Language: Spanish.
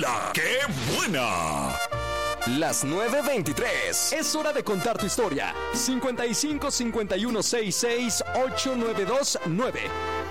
¡La qué buena! Las 9:23. Es hora de contar tu historia. 55 51 66 8929.